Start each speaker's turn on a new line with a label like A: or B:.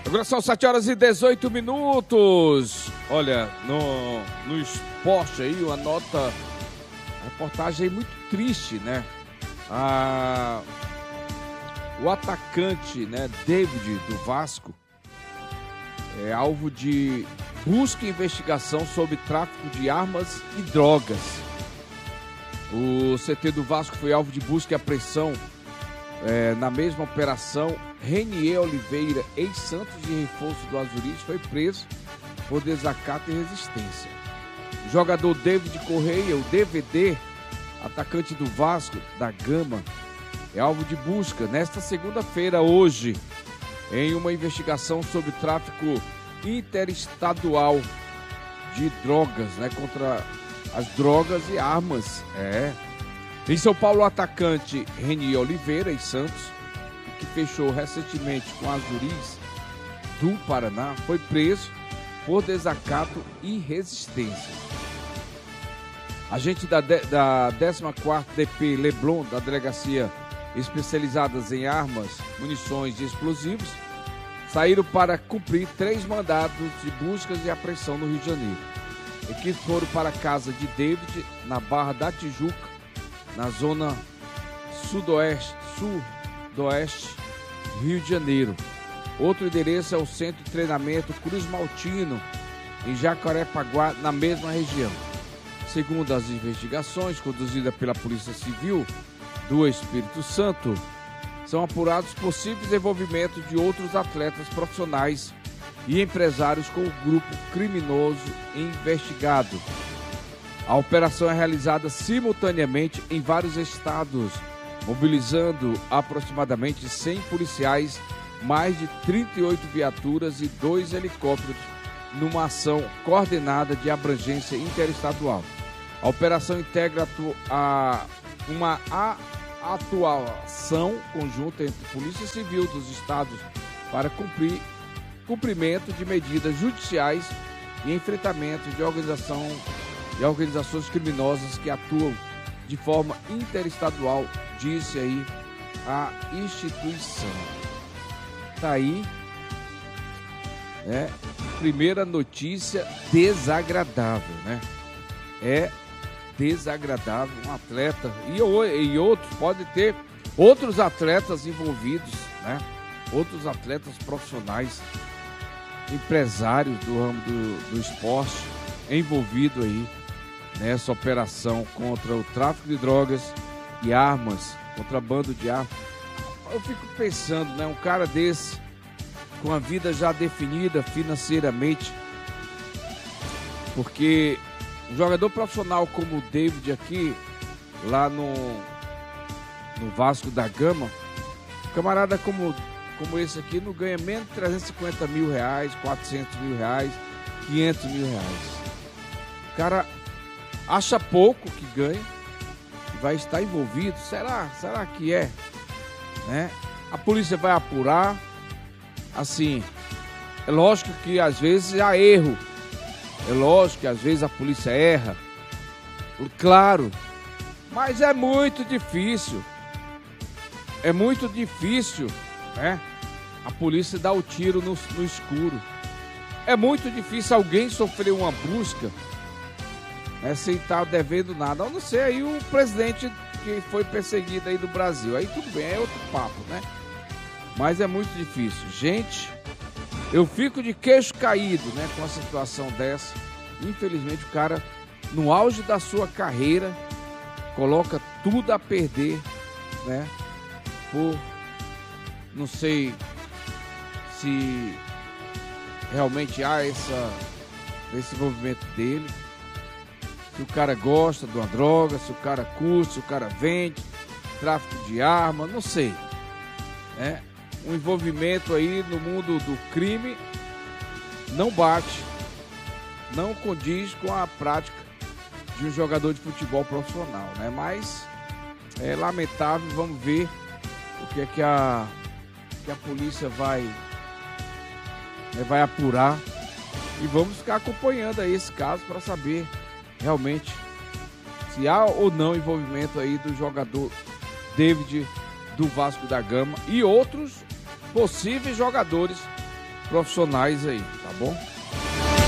A: Agora são 7 horas e 18 minutos. Olha, no esporte aí, uma reportagem aí muito triste, né? O atacante, né, David, do Vasco, é alvo de busca e investigação sobre tráfico de armas e drogas. O CT do Vasco foi alvo de busca e apreensão na mesma operação. Renier Oliveira, ex-Santos de reforço do Azuris, foi preso por desacato e resistência. O jogador David Correia, o DVD, atacante do Vasco da Gama, é alvo de busca nesta segunda-feira, hoje, em uma investigação sobre tráfico interestadual de drogas, né, contra as drogas e armas. Em São Paulo, o atacante Renier Oliveira, ex-Santos, que fechou recentemente com a Azuris do Paraná, foi preso por desacato e resistência. Agente da 14ª DP Leblon, da Delegacia Especializadas em Armas, Munições e Explosivos, saíram para cumprir 3 mandados de buscas e apreensão no Rio de Janeiro. Equipes foram para a casa de David, na Barra da Tijuca, na zona sudoeste Rio de Janeiro. Outro endereço é o Centro de Treinamento Cruz Maltino, em Jacarepaguá, na mesma região. Segundo as investigações conduzidas pela Polícia Civil do Espírito Santo, são apurados possíveis envolvimentos de outros atletas profissionais e empresários com o grupo criminoso investigado. A operação é realizada simultaneamente em vários estados, mobilizando aproximadamente 100 policiais, mais de 38 viaturas e 2 helicópteros, numa ação coordenada de abrangência interestadual. A operação integra uma atuação conjunta entre Polícia Civil dos estados para cumprimento de medidas judiciais e enfrentamento de organizações criminosas que atuam de forma interestadual, disse aí a instituição. Tá aí, primeira notícia desagradável, né? É desagradável, um atleta e outros, pode ter outros atletas envolvidos, né? Outros atletas profissionais, empresários do ramo do esporte envolvido aí nessa operação contra o tráfico de drogas e armas, contrabando de armas. Eu fico pensando, né, um cara desse, com a vida já definida financeiramente, porque um jogador profissional como o David aqui, lá no Vasco da Gama, um camarada como esse aqui não ganha menos de 350 mil reais, 400 mil reais, 500 mil reais. O cara acha pouco que ganha e vai estar envolvido. Será que é? Né? A polícia vai apurar. Assim, é lógico que às vezes há erro. É lógico que às vezes a polícia erra. Claro. Mas é muito difícil. É muito difícil, né? A polícia dá o tiro no escuro. É muito difícil alguém sofrer uma busca, né, sem estar devendo nada. A não ser aí o presidente que foi perseguido aí do Brasil. Aí tudo bem, é outro papo, né? Mas é muito difícil. Gente, eu fico de queixo caído, né, com a situação dessa. Infelizmente o cara, no auge da sua carreira, coloca tudo a perder, né? Por, não sei se realmente há esse envolvimento dele. Se o cara gosta de uma droga, se o cara curte, se o cara vende, tráfico de arma, não sei. Um envolvimento aí no mundo do crime não bate, não condiz com a prática de um jogador de futebol profissional, né? Mas é lamentável, vamos ver o que é que a polícia vai apurar e vamos ficar acompanhando aí esse caso para saber realmente se há ou não envolvimento aí do jogador David do Vasco da Gama e outros possíveis jogadores profissionais aí, tá bom?